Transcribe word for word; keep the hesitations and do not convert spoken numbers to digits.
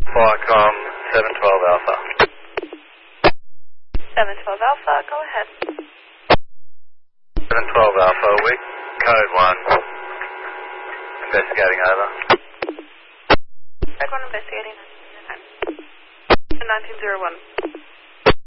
Viacom seven twelve Alpha. seven twelve Alpha, go ahead. seven twelve Alpha, weak code one. Investigating over. Code one investigating. nineteen zero one.